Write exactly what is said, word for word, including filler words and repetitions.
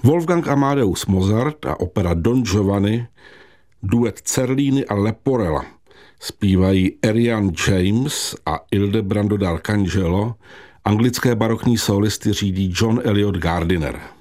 Wolfgang Amadeus Mozart a opera Don Giovanni, duet Cerlini a Leporella. Zpívají Arian James a Ildebrando D'Arcangelo, anglické barokní solisty řídí John Eliot Gardiner.